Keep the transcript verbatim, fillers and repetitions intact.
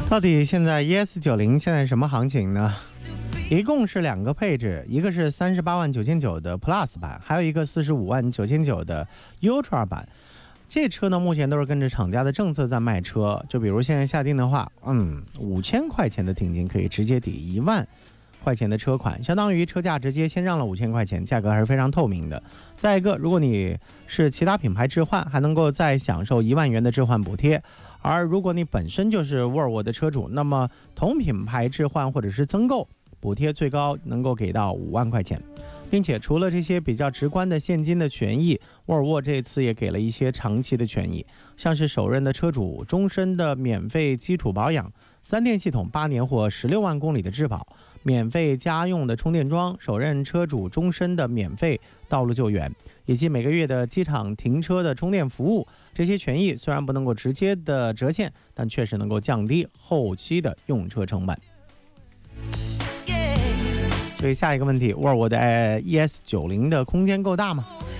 到底现在 E S 九零现在什么行情呢？一共是两个配置，一个是三十八万九千九的 Plus 版，还有一个四十五万九千九的 Ultra 版。这车呢，目前都是跟着厂家的政策在卖车。就比如现在下定的话，嗯，五千块钱的定金可以直接抵一万块钱的车款，相当于车价直接先让了五千块钱，价格还是非常透明的。再一个，如果你是其他品牌置换，还能够再享受一万元的置换补贴。而如果你本身就是沃尔沃的车主，那么同品牌置换或者是增购，补贴最高能够给到五万块钱。并且除了这些比较直观的现金的权益，沃尔沃这次也给了一些长期的权益，像是首任的车主终身的免费基础保养，三电系统八年或十六万公里的质保，免费家用的充电桩，首任车主终身的免费道路救援，以及每个月的机场停车的充电服务。这些权益虽然不能够直接的折现，但确实能够降低后期的用车成本。所以下一个问题，沃尔沃的 E S 九零的空间够大吗？